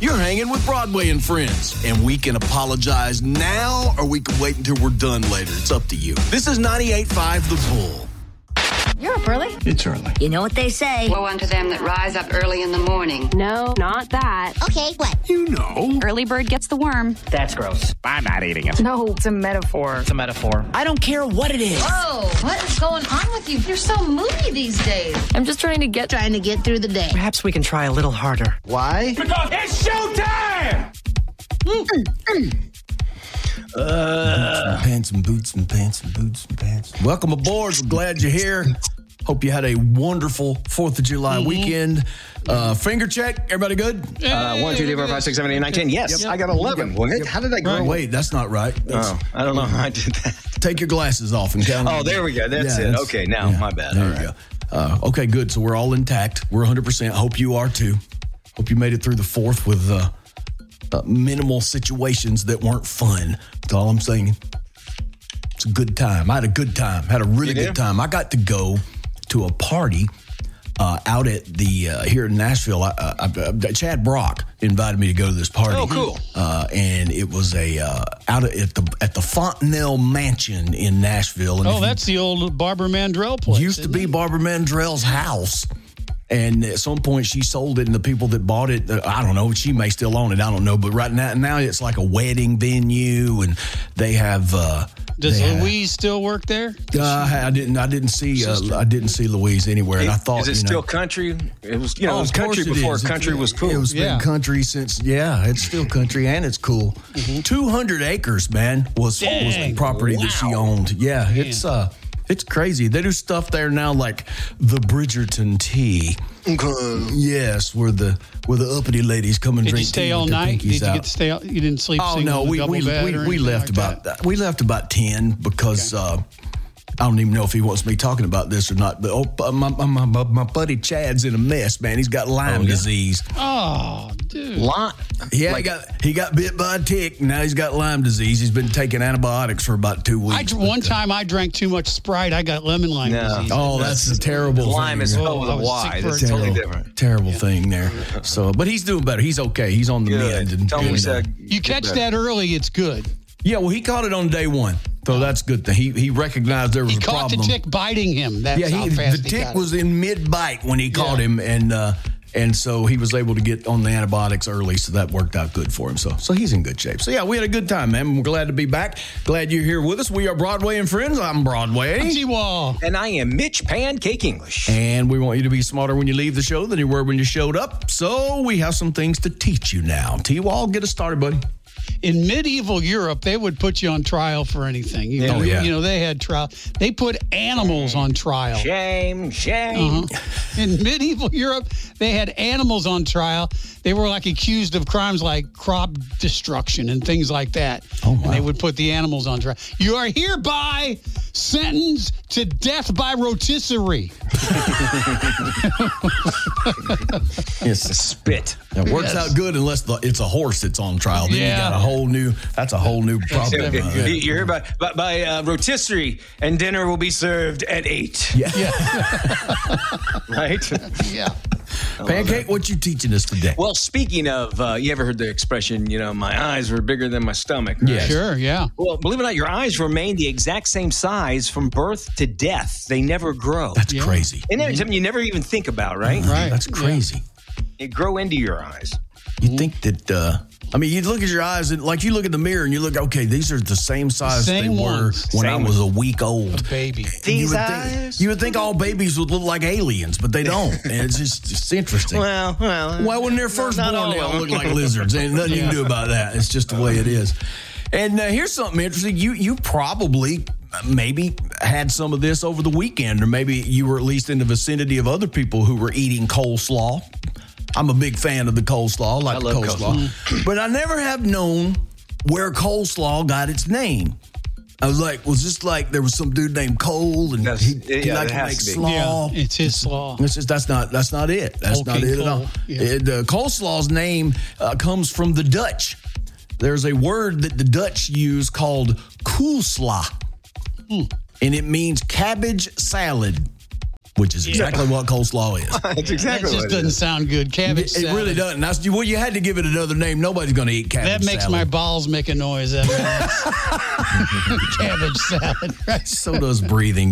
You're hanging with Broadway and Friends, and we can apologize now or we can wait until we're done later. It's up to you. This is 98.5 The Bull. You're up early. It's early. You know what they say. Woe unto them that rise up early in the morning. No, not that. Okay, what? You know. Early bird gets the worm. That's gross. I'm not eating it. No, it's a metaphor. It's a metaphor. I don't care what it is. Whoa, what is going on with you? You're so moody these days. I'm just trying to get through the day. Perhaps we can try a little harder. Why? Because it's showtime! Pants and boots and pants and boots and pants. Welcome aboard. We're glad you're here. Hope you had a wonderful 4th of July weekend. Finger check. Everybody good? 1, 2, 3, 4, 5, 6, 7, 8, 9, 10. Yes, I got 11. How did I grow? Wait, that's not right. Oh, I don't know how I did that. Take your glasses off and count. Oh, there we go. That's it. Okay, now, my bad. There All you right. go. Okay, good. So we're all intact. We're 100%. Hope you are too. Hope you made it through the 4th with minimal situations that weren't fun. That's all I'm saying. It's a good time. I had a good time. Had a really good time. I got to go to a party out at the here in Nashville. Chad Brock invited me to go to this party. Oh, cool! And it was out at the Fontenelle Mansion in Nashville. And that's the old Barbara Mandrell place. Used to be Barbara Mandrell's house. And at some point, she sold it, and the people that bought it, I don't know, she may still own it, I don't know. But right now it's like a wedding venue, and they have. Does Louise still work there? I didn't see Louise anywhere, and I thought, is it still country? It was, it was country before country was cool. It was been country since. Yeah, it's still country, and it's cool. 200 acres, man, was the property that she owned. Yeah, it's crazy. They do stuff there now like the Bridgerton tea. Yes, where the uppity ladies come and drink tea. Did you stay all night? Did you get to stay out? You didn't sleep? Oh no, we left about 10 because I don't even know if he wants me talking about this or not. But my buddy Chad's in a mess, man. He's got Lyme disease. Oh, dude. Yeah, he got bit by a tick. Now he's got Lyme disease. He's been taking antibiotics for about 2 weeks. One time I drank too much Sprite. I got lemon lime disease. Oh, that's a terrible Lyme thing. is spelled with a Y. That's totally different. Terrible thing there. So, but he's doing better. He's okay. He's on the mend. You catch that early, it's good. Yeah, well, he caught it on day one, so that's a good thing. He recognized there was a problem. He caught the tick biting him. That's how fast the tick was in mid-bite when he caught him, and so he was able to get on the antibiotics early, so that worked out good for him. So he's in good shape. So, yeah, we had a good time, man. We're glad to be back. Glad you're here with us. We are Broadway and Friends. I'm Broadway. I'm T-Wall. And I am Mitch Pancake English. And we want you to be smarter when you leave the show than you were when you showed up. So we have some things to teach you now. T-Wall, get us started, buddy. In medieval Europe, they would put you on trial for anything. You know, they had trial. They put animals on trial. Shame. In medieval Europe, they had animals on trial. They were like accused of crimes like crop destruction and things like that. Oh, wow. And they would put the animals on trial. You are hereby sentenced to death by rotisserie. Yes, spit. It works out good unless it's a horse that's on trial. Then you got a whole new problem. You hear by rotisserie, and dinner will be served at 8. Yeah. Right? Yeah. Pancake, what you teaching us today? Well, speaking of, you ever heard the expression, my eyes were bigger than my stomach? Right? Yeah. Sure, yeah. Well, believe it or not, your eyes remain the exact same size from birth to death. They never grow. That's crazy. And that's something you never even think about, right? Right. That's crazy. They grow into your eyes. You think that, you look at your eyes and like you look in the mirror and you look, okay, these are the same size they were when I was a week old. A baby. These eyes. You would think all babies would look like aliens, but they don't. And it's interesting. Well, when they're first born, they all look like lizards. Ain't nothing you can do about that. It's just the way it is. And here's something interesting. You probably maybe had some of this over the weekend, or maybe you were at least in the vicinity of other people who were eating coleslaw. I'm a big fan of the coleslaw. I love coleslaw. But I never have known where coleslaw got its name. I was like, there was some dude named Cole, and he liked to make slaw. Yeah, it's his slaw. That's not it. That's not it at all. Yeah. The coleslaw's name comes from the Dutch. There's a word that the Dutch use called koolsla, and it means cabbage salad. which is exactly what coleslaw is. That's exactly That just what it doesn't is. sound good. Cabbage It salad. really doesn't. That's, well, you had to give it another name. Nobody's going to eat cabbage That makes salad. my balls make a noise. Cabbage salad. Right? So does breathing.